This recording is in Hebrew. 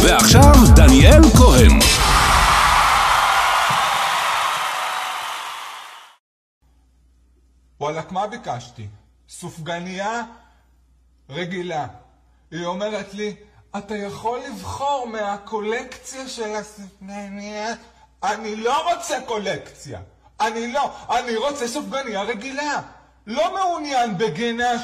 ועכשיו דניאל כהן. וואלק, מה ביקשתי? סופגניה רגילה. היא אומרת לי, אתה יכול לבחור מהקולקציה של הסופגניה? אני לא רוצה קולקציה. אני רוצה סופגניה רגילה. לא מעוניין בגינה